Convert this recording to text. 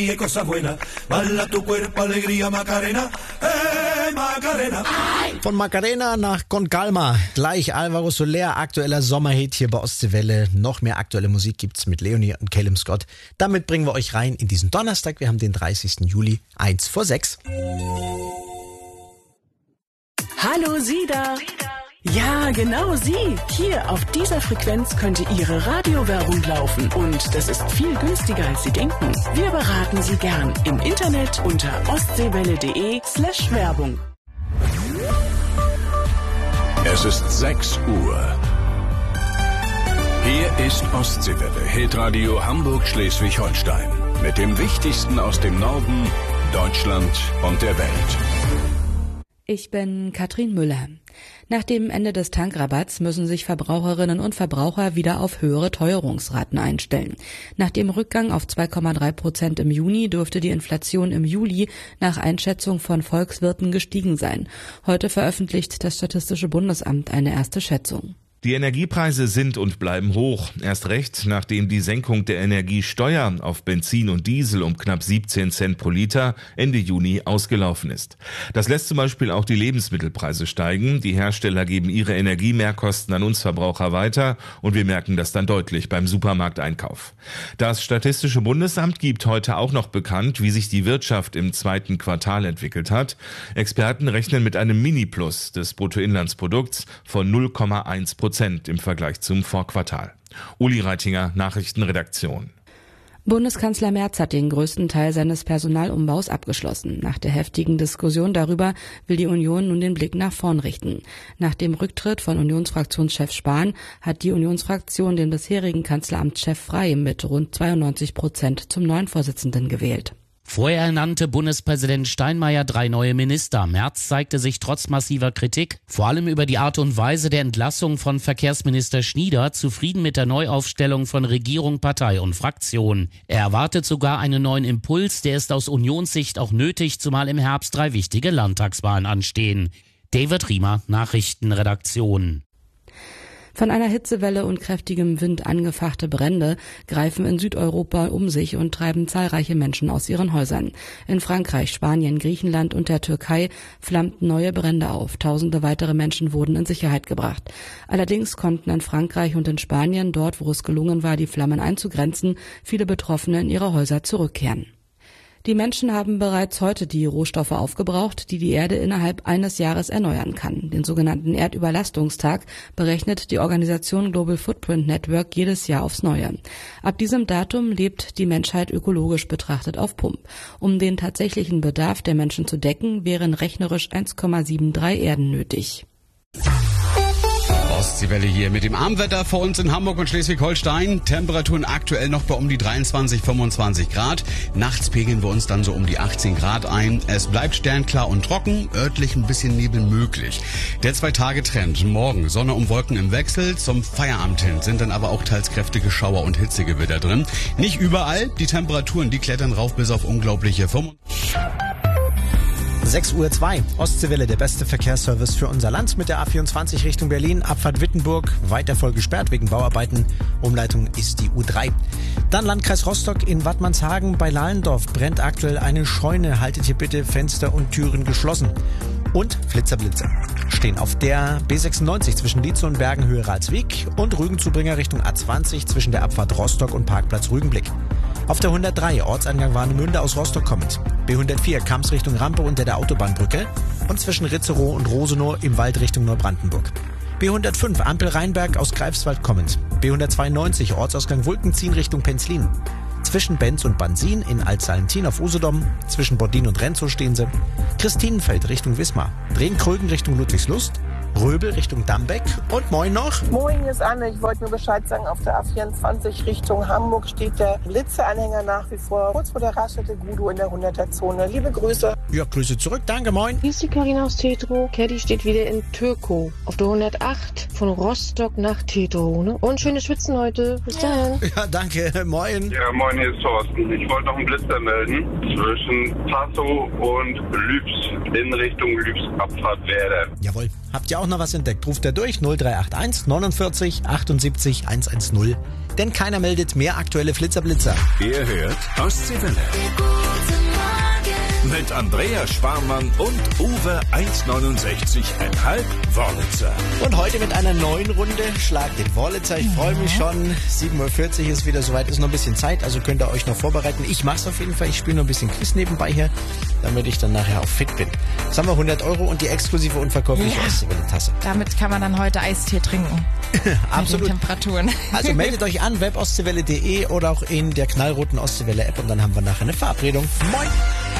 Cosa buena, bala tu cuerpo, alegría, Macarena, Macarena. Von Macarena nach Con Calma, gleich Alvaro Soler, aktueller Sommerhit hier bei Ostseewelle. Noch mehr aktuelle Musik gibt's mit Leonie und Calum Scott. Damit bringen wir euch rein in diesen Donnerstag. Wir haben den 30. Juli, 5:45. Hallo Sie da! Ja, genau Sie. Hier auf dieser Frequenz könnte Ihre Radiowerbung laufen. Und das ist viel günstiger, als Sie denken. Wir beraten Sie gern im Internet unter ostseewelle.de/Werbung. Es ist 6 Uhr. Hier ist Ostseewelle, Hitradio Hamburg-Schleswig-Holstein. Mit dem Wichtigsten aus dem Norden, Deutschland und der Welt. Ich bin Katrin Müller. Nach dem Ende des Tankrabatts müssen sich Verbraucherinnen und Verbraucher wieder auf höhere Teuerungsraten einstellen. Nach dem Rückgang auf 2,3% im Juni dürfte die Inflation im Juli nach Einschätzung von Volkswirten gestiegen sein. Heute veröffentlicht das Statistische Bundesamt eine erste Schätzung. Die Energiepreise sind und bleiben hoch. Erst recht, nachdem die Senkung der Energiesteuer auf Benzin und Diesel um knapp 17 Cent pro Liter Ende Juni ausgelaufen ist. Das lässt zum Beispiel auch die Lebensmittelpreise steigen. Die Hersteller geben ihre Energiemehrkosten an uns Verbraucher weiter und wir merken das dann deutlich beim Supermarkteinkauf. Das Statistische Bundesamt gibt heute auch noch bekannt, wie sich die Wirtschaft im zweiten Quartal entwickelt hat. Experten rechnen mit einem Mini-Plus des Bruttoinlandsprodukts von 0,1% im Vergleich zum Vorquartal. Uli Reitinger, Nachrichtenredaktion. Bundeskanzler Merz hat den größten Teil seines Personalumbaus abgeschlossen. Nach der heftigen Diskussion darüber will die Union nun den Blick nach vorn richten. Nach dem Rücktritt von Unionsfraktionschef Spahn hat die Unionsfraktion den bisherigen Kanzleramtschef Frey mit rund 92% zum neuen Vorsitzenden gewählt. Vorher ernannte Bundespräsident Steinmeier 3 neue Minister. Merz zeigte sich trotz massiver Kritik, vor allem über die Art und Weise der Entlassung von Verkehrsminister Schnieder, zufrieden mit der Neuaufstellung von Regierung, Partei und Fraktion. Er erwartet sogar einen neuen Impuls, der ist aus Unionssicht auch nötig, zumal im Herbst 3 wichtige Landtagswahlen anstehen. David Riemer, Nachrichtenredaktion. Von einer Hitzewelle und kräftigem Wind angefachte Brände greifen in Südeuropa um sich und treiben zahlreiche Menschen aus ihren Häusern. In Frankreich, Spanien, Griechenland und der Türkei flammten neue Brände auf. Tausende weitere Menschen wurden in Sicherheit gebracht. Allerdings konnten in Frankreich und in Spanien, dort wo es gelungen war, die Flammen einzugrenzen, viele Betroffene in ihre Häuser zurückkehren. Die Menschen haben bereits heute die Rohstoffe aufgebraucht, die die Erde innerhalb eines Jahres erneuern kann. Den sogenannten Erdüberlastungstag berechnet die Organisation Global Footprint Network jedes Jahr aufs Neue. Ab diesem Datum lebt die Menschheit ökologisch betrachtet auf Pump. Um den tatsächlichen Bedarf der Menschen zu decken, wären rechnerisch 1,73 Erden nötig. Ostseewelle hier mit dem Armwetter vor uns in Hamburg und Schleswig-Holstein. Temperaturen aktuell noch bei um die 23, 25 Grad. Nachts pegeln wir uns dann so um die 18 Grad ein. Es bleibt sternklar und trocken, örtlich ein bisschen Nebel möglich. Der 2-Tage-Trend. Morgen Sonne und Wolken im Wechsel. Zum Feierabend hin sind dann aber auch teils kräftige Schauer und Hitzegewitter drin. Nicht überall. Die Temperaturen, die klettern rauf bis auf unglaubliche 6:02 Uhr, Ostseewelle, der beste Verkehrsservice für unser Land mit der A24 Richtung Berlin, Abfahrt Wittenburg, weiter voll gesperrt wegen Bauarbeiten, Umleitung ist die U3. Dann Landkreis Rostock in Wattmannshagen bei Lahlendorf brennt aktuell eine Scheune, haltet hier bitte Fenster und Türen geschlossen. Und Flitzer stehen auf der B96 zwischen Lietzow und Bergenhöhe Ralswiek und Rügenzubringer Richtung A20 zwischen der Abfahrt Rostock und Parkplatz Rügenblick. Auf der 103 Ortsangang Warnemünde aus Rostock kommend. B104 Kamps Richtung Rampe unter der Autobahnbrücke und zwischen Ritzerow und Rosenow im Wald Richtung Neubrandenburg. B105 Ampel Rheinberg aus Greifswald kommend. B192 Ortsausgang Wulkenziehen Richtung Penzlin. Zwischen Benz und Bansin in Altsalentin auf Usedom, zwischen Bordin und Renzow stehen sie. Christinenfeld Richtung Wismar, Drehen-Krögen Richtung Ludwigslust, Röbel Richtung Dambeck und moin noch. Moin, hier ist Anne. Ich wollte nur Bescheid sagen, auf der A24 Richtung Hamburg steht der Blitzeanhänger nach wie vor kurz vor der Raststätte Gudo in der 100er-Zone. Liebe Grüße. Ja, Grüße zurück. Danke, moin. Hier ist die Carina aus Tetro. Caddy steht wieder in Türkow auf der 108 von Rostock nach Tetro. Ne? Und schöne Schwitzen heute. Bis dann. Ja, danke. Moin. Ja, moin, hier ist Thorsten. Ich wollte noch einen Blitzer melden zwischen Passau und Lübs in Richtung Lübs Abfahrt Werder. Jawohl. Habt ihr auch noch noch was entdeckt, ruft er durch 0381 49 78 110. Denn keiner meldet mehr aktuelle Flitzer-Blitzer. Ihr hört Ostseewelle. Mit Andreas Sparmann und Uwe 1,69,5 Wörlitzer. Und heute mit einer neuen Runde Schlag den Wörlitzer. Ich freue mich schon. 7.40 Uhr ist wieder soweit, ist noch ein bisschen Zeit, also könnt ihr euch noch vorbereiten. Ich mache es auf jeden Fall. Ich spiele noch ein bisschen Quiz nebenbei hier, damit ich dann nachher auch fit bin. Jetzt haben wir 100 € und die exklusive unverkäufliche Ostseewelle-Tasse. Damit kann man dann heute Eistee trinken. Absolut. Mit den Temperaturen. Also meldet euch an, webostseewelle.de oder auch in der knallroten Ostseewelle-App und dann haben wir nachher eine Verabredung. Moin!